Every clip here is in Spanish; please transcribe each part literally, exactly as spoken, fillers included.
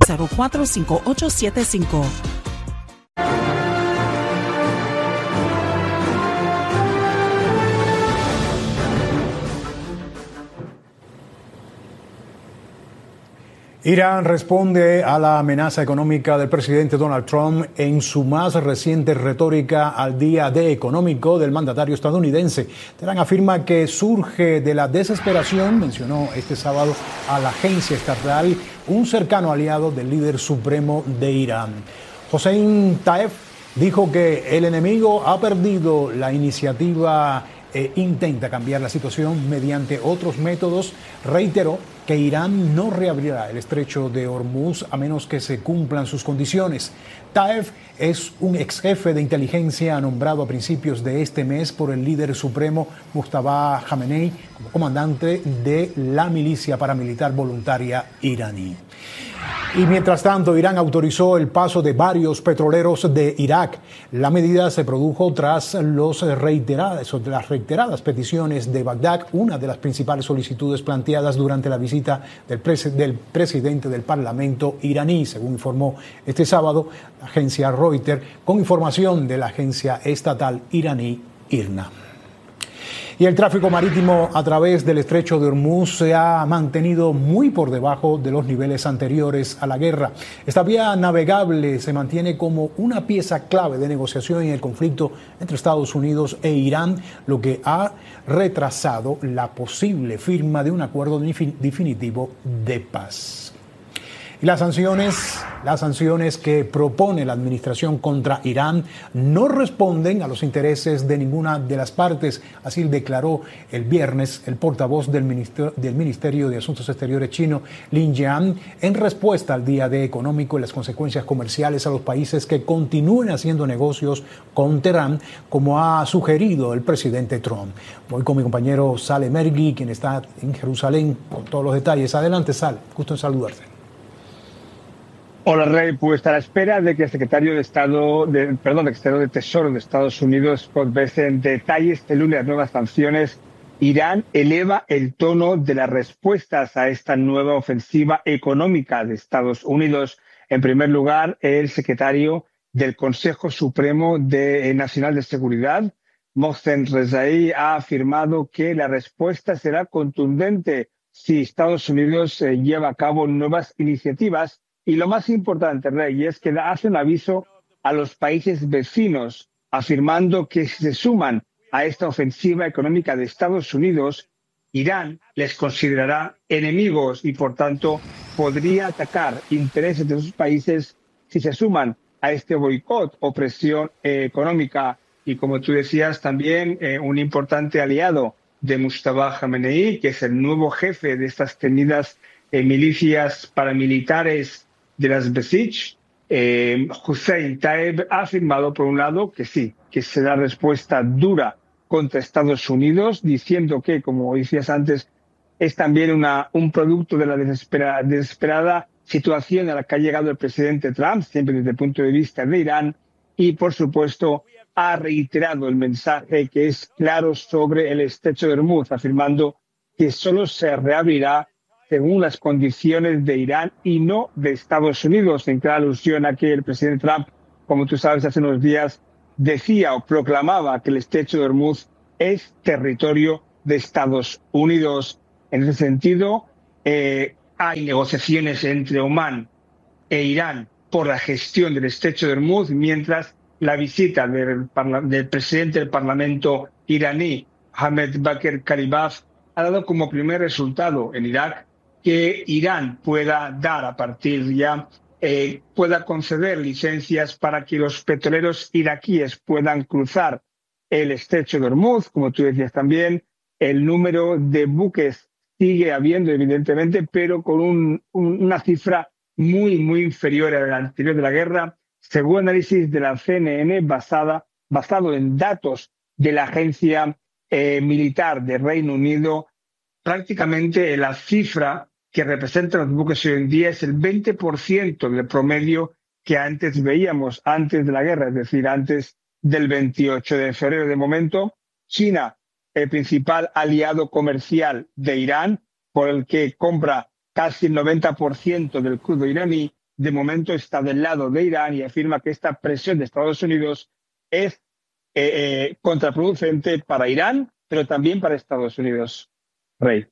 cero cuatro cinco ocho siete cinco. Irán responde a la amenaza económica del presidente Donald Trump en su más reciente retórica al Día D económico del mandatario estadounidense. Teherán afirma que surge de la desesperación, mencionó este sábado a la agencia estatal, un cercano aliado del líder supremo de Irán. Hossein Taeb dijo que el enemigo ha perdido la iniciativa e intenta cambiar la situación mediante otros métodos. Reiteró que Irán no reabrirá el estrecho de Hormuz a menos que se cumplan sus condiciones. Taeb es un ex jefe de inteligencia nombrado a principios de este mes por el líder supremo Mojtaba Khamenei como comandante de la milicia paramilitar voluntaria iraní. Y mientras tanto, Irán autorizó el paso de varios petroleros de Irak. La medida se produjo tras los reiteradas, las reiteradas peticiones de Bagdad, una de las principales solicitudes planteadas durante la visita del, pres del presidente del Parlamento iraní, según informó este sábado la agencia Reuters, con información de la agencia estatal iraní IRNA. Y el tráfico marítimo a través del estrecho de Hormuz se ha mantenido muy por debajo de los niveles anteriores a la guerra. Esta vía navegable se mantiene como una pieza clave de negociación en el conflicto entre Estados Unidos e Irán, lo que ha retrasado la posible firma de un acuerdo definitivo de paz. Y las sanciones, las sanciones que propone la administración contra Irán no responden a los intereses de ninguna de las partes, así declaró el viernes el portavoz del Ministerio, del Ministerio de Asuntos Exteriores chino, Lin Jian, en respuesta al Día D económico y las consecuencias comerciales a los países que continúen haciendo negocios con Teherán, como ha sugerido el presidente Trump. Voy con mi compañero Sale Mergui, quien está en Jerusalén, con todos los detalles. Adelante, Sale, gusto en saludarte. Hola, Rey. Pues a la espera de que el secretario de Estado, de, perdón, el secretario de Tesoro de Estados Unidos converse en detalle este lunes las nuevas sanciones, Irán eleva el tono de las respuestas a esta nueva ofensiva económica de Estados Unidos. En primer lugar, el secretario del Consejo Supremo de, Nacional de Seguridad, Mohsen Rezaei, ha afirmado que la respuesta será contundente si Estados Unidos eh, lleva a cabo nuevas iniciativas. Y lo más importante, Rey, es que hace un aviso a los países vecinos, afirmando que si se suman a esta ofensiva económica de Estados Unidos, Irán les considerará enemigos y, por tanto, podría atacar intereses de sus países si se suman a este boicot o presión eh, económica. Y, como tú decías, también eh, un importante aliado de Mojtaba Khamenei, que es el nuevo jefe de estas temidas eh, milicias paramilitares de las Basij, eh, Hossein Taeb ha afirmado, por un lado, que sí, que será respuesta dura contra Estados Unidos, diciendo que, como decías antes, es también una, un producto de la desespera, desesperada situación a la que ha llegado el presidente Trump, siempre desde el punto de vista de Irán, y, por supuesto, ha reiterado el mensaje que es claro sobre el estrecho de Hormuz, afirmando que solo se reabrirá según las condiciones de Irán y no de Estados Unidos, en clara alusión a que el presidente Trump, como tú sabes, hace unos días decía o proclamaba que el estrecho de Hormuz es territorio de Estados Unidos. En ese sentido, eh, hay negociaciones entre Omán e Irán por la gestión del estrecho de Hormuz, mientras la visita del, del presidente del Parlamento iraní, Mohammad Bakr Kalibaf, ha dado como primer resultado en Irak que Irán pueda dar a partir ya, eh, pueda conceder licencias para que los petroleros iraquíes puedan cruzar el estrecho de Hormuz. Como tú decías también, el número de buques sigue habiendo, evidentemente, pero con un, un, una cifra muy, muy inferior a la anterior de la guerra, según análisis de la C N N basada, basado en datos de la Agencia eh, Militar de Reino Unido. Prácticamente la cifra que representan los buques hoy en día es el veinte por ciento del promedio que antes veíamos, antes de la guerra, es decir, antes del veintiocho de febrero. De momento, China, el principal aliado comercial de Irán, por el que compra casi el noventa por ciento del crudo iraní, de momento está del lado de Irán y afirma que esta presión de Estados Unidos es eh, eh, contraproducente para Irán, pero también para Estados Unidos. Rey.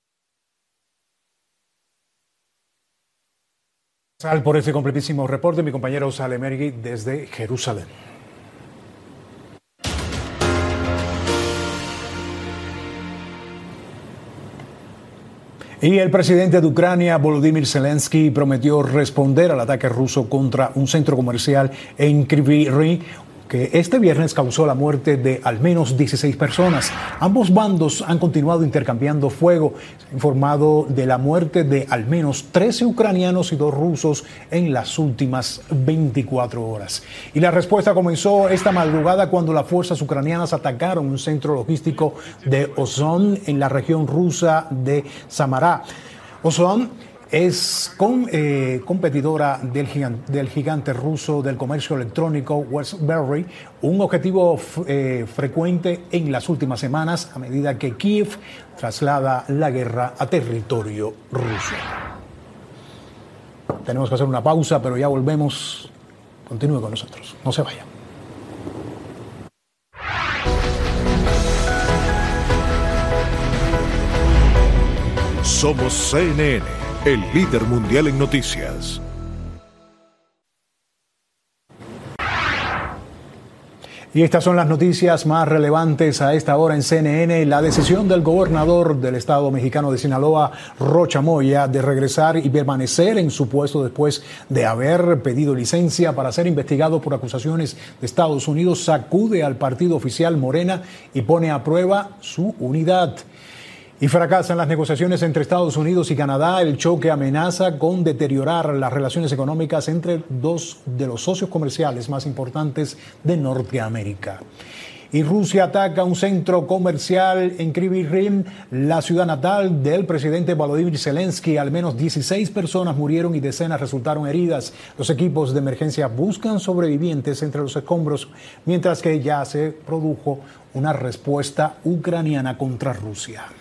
Por este completísimo reporte, mi compañero Saleh Mergui desde Jerusalén. Y el presidente de Ucrania, Volodymyr Zelensky, prometió responder al ataque ruso contra un centro comercial en Kryvyi Rih, que este viernes causó la muerte de al menos dieciséis personas. Ambos bandos han continuado intercambiando fuego. Se ha informado de la muerte de al menos trece ucranianos y dos rusos en las últimas veinticuatro horas. Y la respuesta comenzó esta madrugada cuando las fuerzas ucranianas atacaron un centro logístico de Ozon en la región rusa de Samara. Ozon es con, eh, competidora del gigante, del gigante ruso del comercio electrónico Westberry, un objetivo eh, frecuente en las últimas semanas a medida que Kiev traslada la guerra a territorio ruso. Tenemos que hacer una pausa, pero ya volvemos. Continúe con nosotros, no se vaya. Somos C N N, el líder mundial en noticias. Y estas son las noticias más relevantes a esta hora en C N N. La decisión del gobernador del estado mexicano de Sinaloa, Rocha Moya, de regresar y permanecer en su puesto después de haber pedido licencia para ser investigado por acusaciones de Estados Unidos, sacude al partido oficial Morena y pone a prueba su unidad. Y fracasan las negociaciones entre Estados Unidos y Canadá. El choque amenaza con deteriorar las relaciones económicas entre dos de los socios comerciales más importantes de Norteamérica. Y Rusia ataca un centro comercial en Kryvyi Rih, la ciudad natal del presidente Volodymyr Zelensky. Al menos dieciséis personas murieron y decenas resultaron heridas. Los equipos de emergencia buscan sobrevivientes entre los escombros, mientras que ya se produjo una respuesta ucraniana contra Rusia.